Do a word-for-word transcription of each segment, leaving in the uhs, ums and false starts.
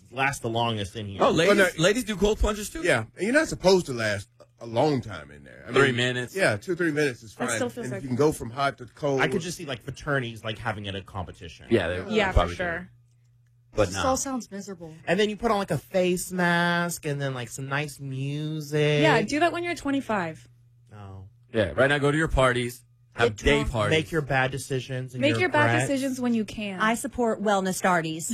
last the longest in here. Oh, ladies, Well, no, ladies do cold plunges too. Yeah, and you're not supposed to last a long time in there. I Three mean, minutes. Yeah, two or three minutes is fine. That still feels and like- you can go from hot to cold. I could just see like fraternities like having it a competition. Yeah, they, Yeah, they for probably sure. do. But This no. all sounds miserable. And then you put on like a face mask and then like some nice music. Yeah, do that when you're twenty-five. No. Yeah, right now go to your parties, have Get day drunk. parties. Make your bad decisions. And Make your bad regrets. decisions when you can. I support wellness starties.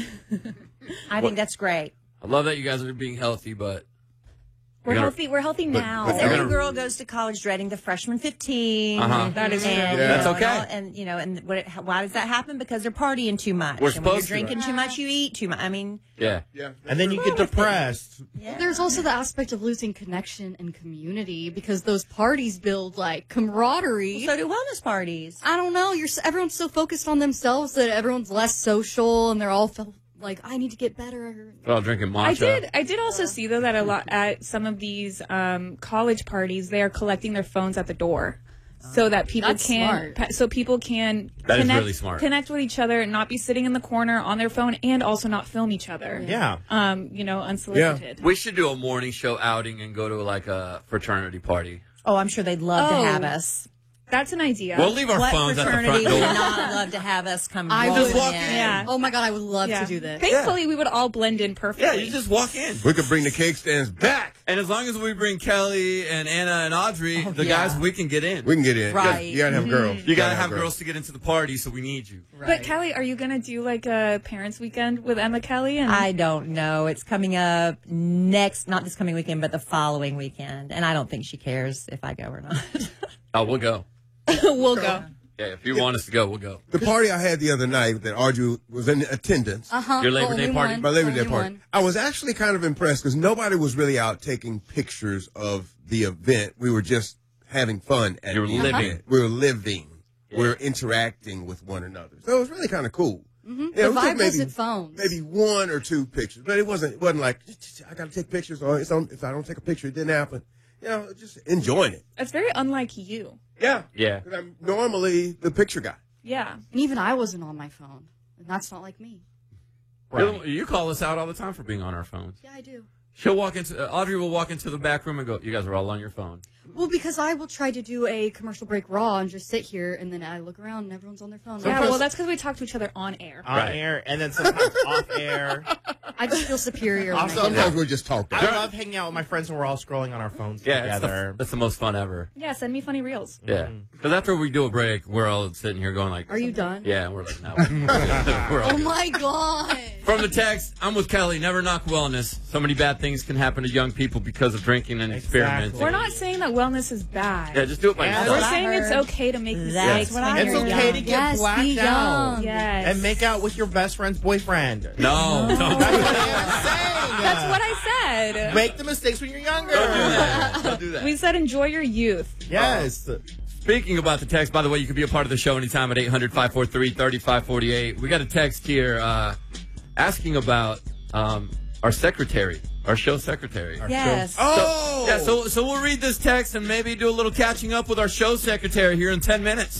I think that's great. I love that you guys are being healthy, but We're You're gonna- healthy. We're healthy but- now. but you're Every gonna- girl goes to college dreading the freshman fifteen. Uh-huh. That is true. and, Yeah. you know, That's and okay. all- And, you know, and what, it- why does that happen? Because they're partying too much. We're and when you're supposed to. drinking too much, you eat too much. I mean, yeah. Yeah, And then you get depressed. yeah. There's also the aspect of losing connection and community because those parties build like camaraderie. So do wellness parties. I don't know. You're s- everyone's so focused on themselves that everyone's less social, and they're all felt like I need to get better. They're all drinking matcha. I did. I did also see though that a lot at some of these um, college parties, they are collecting their phones at the door, so that people That's can, smart. pa- so people can That is connect, really smart. connect with each other, and not be sitting in the corner on their phone, and also not film each other. Yeah. Um, you know, unsolicited. We should do a morning show outing and go to like a fraternity party. Oh, I'm sure they'd love Oh. to have us. That's an idea. We'll leave our What phones at the fraternity front would door. not love to have us come I rolling would. walk in. Yeah. Oh my god, I would love Yeah. to do this. Thankfully, we would all blend in perfectly. Yeah, you just walk in. we could bring the cake stands back. And as long as we bring Kelly and Anna and Audrey, Oh, the yeah. guys, we can get in. We can get in. Right. You gotta have girls. you gotta have girls to get into the party, so we need you. But Kelly, are you gonna do like a parents' weekend with Emma Kelly? And I don't know. It's coming up next, not this coming weekend, but the following weekend. And I don't think she cares if I go or not. Oh, we'll go. we'll go. Yeah, if you want us to go, we'll go. The party I had the other night that Audrey was in attendance. Uh-huh. Your Labor The Day only party? one. My Labor The Day only party. one. I was actually kind of impressed because nobody was really out taking pictures of the event. We were just having fun at You were the living. event. We were living. We were interacting with one another. So it was really kind of cool. Mm-hmm. Yeah, the we took vibe maybe- wasn't phones. Maybe one or two pictures, but it wasn't. It wasn't like I got to take pictures, or it's on, if I don't take a picture, it didn't happen. You know, just enjoying it. It's very unlike you. Yeah, Yeah. 'Cause I'm normally the picture guy. Yeah. And even I wasn't on my phone, and that's not like me. You, you call us out all the time for being on our phones. Yeah, I do. She'll walk into, uh, Audrey will walk into the back room and go, you guys are all on your phone. Well, because I will try to do a commercial break raw and just sit here, and then I look around and everyone's on their phone. Yeah, Sometimes- well, that's because we talk to each other on air. On Right. air and then sometimes off air. I just feel superior. when I Also, do Sometimes that. we just talk. I love hanging out with my friends and we're all scrolling on our phones Yeah, it's the, together. that's the most fun ever. Yeah, send me funny reels. Yeah. Because after we do a break, we're all sitting here going like, Are you done? yeah, we're like, no. we're all Oh good. my god. From the text, I'm with Kelly. Never knock wellness. So many bad things can happen to young people because of drinking and experimenting. We're not saying that wellness is bad. Yeah, just do it by Yeah, We're what yourself. I saying it's heard. okay to make That's mistakes what when I you're It's heard. okay young. to get Yes, blacked be out young. Yes. and make out with your best friend's boyfriend. No, don't do That's what that. I'm saying. That's what I said. Make the mistakes when you're younger. Don't do that. Don't do that. We said enjoy your youth. Yes. Speaking about the text, by the way, you can be a part of the show anytime at eight hundred, five four three, three five four eight. We got a text here uh, asking about um, our secretary, our show secretary. Yes. Oh. Yeah, so so we'll read this text and maybe do a little catching up with our show secretary here in ten minutes.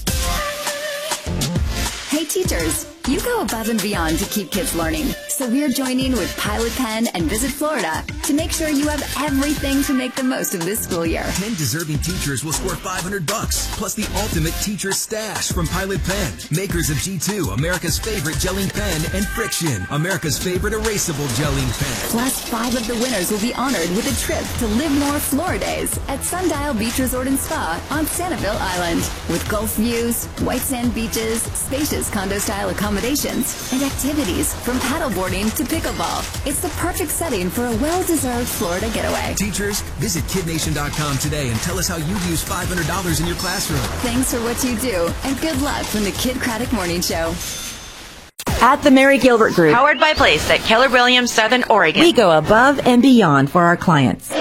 Hey teachers, you go above and beyond to keep kids learning. So we're joining with Pilot Pen and Visit Florida to make sure you have everything to make the most of this school year. ten deserving teachers will score five hundred bucks, plus the ultimate teacher stash from Pilot Pen, makers of G two, America's favorite gelling pen, and Friction, America's favorite erasable gelling pen. Plus, five of the winners will be honored with a trip to Live More Floridays at Sundial Beach Resort and Spa on Sanibel Island. With Gulf views, white sand beaches, spacious condo-style accommodations, and activities from paddleboarding to pickleball. It's the perfect setting for a well-deserved Florida getaway. Teachers, visit kid nation dot com today and tell us how you've used five hundred dollars in your classroom. Thanks for what you do, and good luck from the Kid Craddock Morning Show. At the Mary Gilbert Group, Powered by Place at Keller Williams, Southern Oregon. we go above and beyond for our clients.